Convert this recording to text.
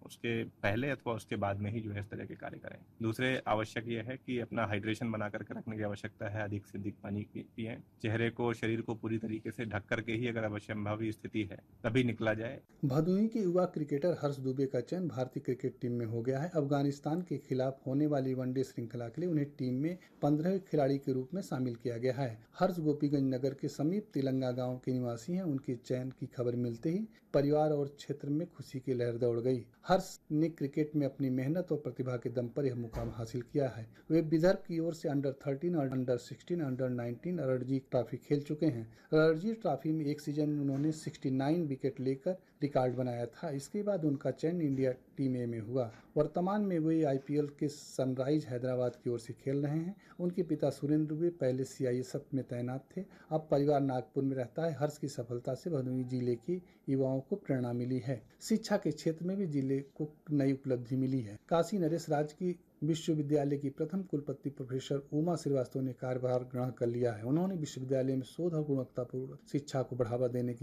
उसके पहले अथवा उसके बाद में ही जो है इस तरह के कार्य करें। दूसरे आवश्यक यह है कि अपना हाइड्रेशन बना करके रखने की आवश्यकता है, अधिक से अधिक पानी पिएं, चेहरे को शरीर को पूरी तरीके से ढक करके ही अगर अवश्यंभावी स्थिति है तभी निकला जाए। भदोही के युवा क्रिकेटर हर्ष दुबे का चयन भारतीय क्रिकेट टीम में हो गया है। अफगानिस्तान के खिलाफ होने वाली वनडे श्रृंखला के लिए उन्हें टीम में 15वें खिलाड़ी के रूप में शामिल किया गया है। हर्ष गोपीगंज नगर के समीप तिलंगा गांव के निवासी हैं। उनके चयन की खबर मिलते ही परिवार और क्षेत्र में खुशी की लहर दौड़ गई। हर्ष ने क्रिकेट में अपनी मेहनत और प्रतिभा के दम पर यह मुकाम हासिल किया है। वे विदर्भ की ओर से अंडर-13, अंडर-16, अंडर-19 रणजी ट्रॉफी खेल चुके हैं। रणजी ट्रॉफी में एक सीजन में उन्होंने 69 विकेट लेकर रिकॉर्ड बनाया था। इसके बाद उनका चयन इंडिया टीम ए में हुआ। वर्तमान में वे आईपीएल के सनराइज हैदराबाद की ओर से खेल रहे हैं। उनके पिता सुरेंद्र दुबे पहले सीआईएसएफ में तैनात थे। अब परिवार नागपुर में रहता है। हर्ष की सफलता से भदोही जिले के युवाओं को प्रेरणा मिली है। शिक्षा के क्षेत्र में भी जिले को नई उपलब्धि मिली है। काशी नरेश राजकीय विश्वविद्यालय की प्रथम कुलपति प्रोफेसर उमा श्रीवास्तव ने कार्यभार ग्रहण कर लिया है। उन्होंने विश्वविद्यालय में शोध और गुणवत्तापूर्ण शिक्षा को बढ़ावा देने की